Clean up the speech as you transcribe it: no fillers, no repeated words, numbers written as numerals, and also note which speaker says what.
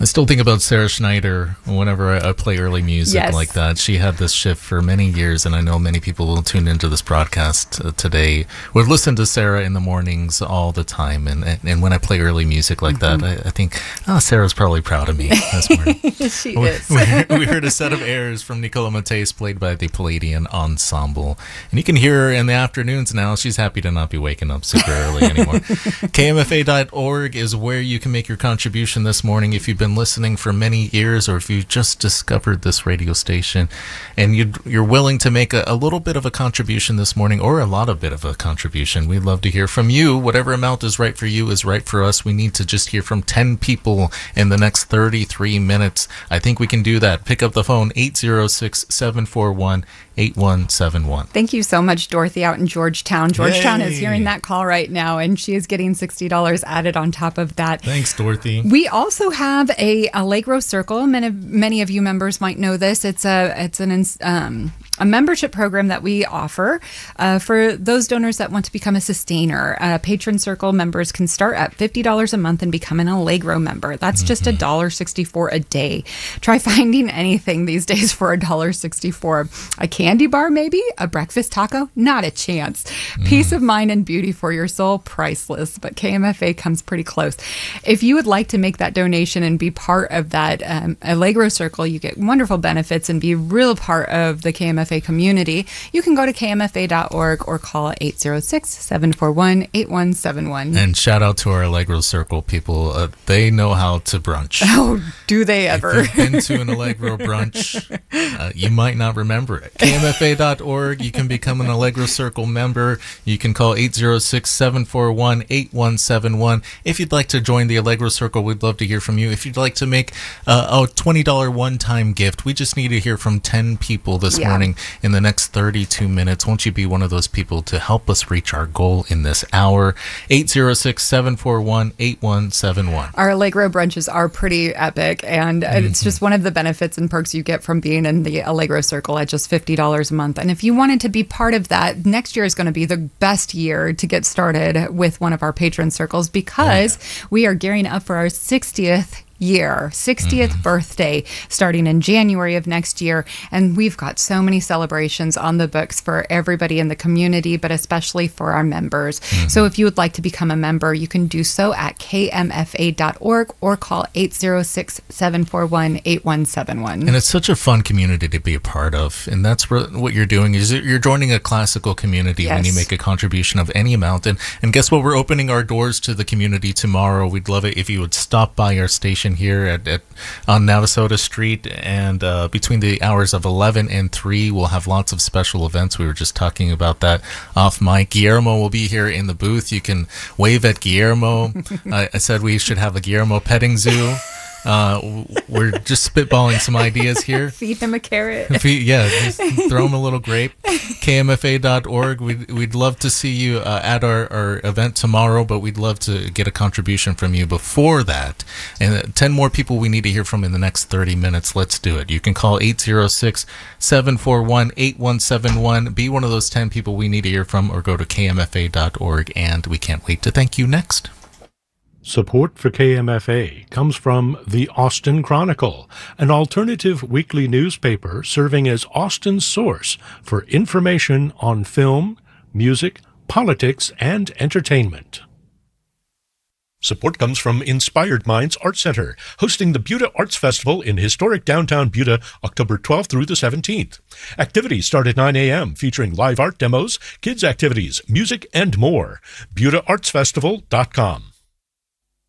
Speaker 1: I still think about Sarah Schneider whenever I play early music like that. She had this shift for many years, and I know many people will tune into this broadcast today would listen to Sarah in the mornings all the time. And when I play early music like that, I think, Sarah's probably proud of me this morning.
Speaker 2: She is.
Speaker 1: We heard a set of airs from Nicola Matheus played by the Palladian Ensemble. And you can hear her in the afternoons now. She's happy to not be waking up super early anymore. KMFA.org is where you can make your contribution this morning if you've been listening for many years, or if you just discovered this radio station and you're willing to make a little bit of a contribution this morning, or a lot of bit of a contribution. We'd love to hear from you. Whatever amount is right for you is right for us. We need to just hear from 10 people in the next 33 minutes. I think we can do that. Pick up the phone, 806-741-8171.
Speaker 2: Thank you so much, Dorothy, out in Georgetown. Georgetown is hearing that call right now, and she is getting $60 added on top of that.
Speaker 1: Thanks, Dorothy.
Speaker 2: We also have a Allegro Circle. Many of you members might know this. It's a membership program that we offer for those donors that want to become a sustainer. Patron Circle members can start at $50 a month and become an Allegro member. That's just $1.64 a day. Try finding anything these days for $1.64. A candy bar, maybe? A breakfast taco? Not a chance. Peace of mind and beauty for your soul, priceless. But KMFA comes pretty close. If you would like to make that donation and be part of that Allegro Circle, you get wonderful benefits and be a real part of the KMFA community. You can go to kmfa.org or call 806-741-8171.
Speaker 1: And shout out to our Allegro Circle people. They know how to brunch.
Speaker 2: Oh, do they ever?
Speaker 1: If you've been to an Allegro brunch, you might not remember it. KMFA.org. You can become an Allegro Circle member. You can call 806-741-8171. If you'd like to join the Allegro Circle, we'd love to hear from you. If you'd like to make a $20 one-time gift, we just need to hear from 10 people this morning in the next 32 minutes. Won't you be one of those people to help us reach our goal in this hour? 806-741-8171.
Speaker 2: Our Allegro brunches are pretty epic, and it's just one of the benefits and perks you get from being in the Allegro Circle at just $50 a month. And if you wanted to be part of that, next year is going to be the best year to get started with one of our patron circles, because we are gearing up for our 60th birthday, starting in January of next year. And we've got so many celebrations on the books for everybody in the community, but especially for our members. So if you would like to become a member, you can do so at kmfa.org or call 806-741-8171.
Speaker 1: And it's such a fun community to be a part of. And that's what you're doing, is you're joining a classical community when you make a contribution of any amount. And guess what? We're opening our doors to the community tomorrow. We'd love it if you would stop by our station here on Navasota Street, and between the hours of 11 and 3 we'll have lots of special events. We were just talking about that off mic. Guillermo will be here in the booth. You can wave at Guillermo. I said we should have a Guillermo petting zoo. We're just spitballing some ideas here.
Speaker 2: Feed him a carrot.
Speaker 1: Just throw him a little grape. KMFA.org. We'd love to see you at our event tomorrow, but we'd love to get a contribution from you before that. And 10 more people we need to hear from in the next 30 minutes. Let's do it. You can call 806-741-8171. Be one of those 10 people we need to hear from, or go to KMFA.org. And we can't wait to thank you next.
Speaker 3: Support for KMFA comes from the Austin Chronicle, an alternative weekly newspaper serving as Austin's source for information on film, music, politics, and entertainment. Support comes from Inspired Minds Art Center, hosting the Buda Arts Festival in historic downtown Buda, October 12th through the 17th. Activities start at 9 a.m., featuring live art demos, kids' activities, music, and more. BudaArtsFestival.com.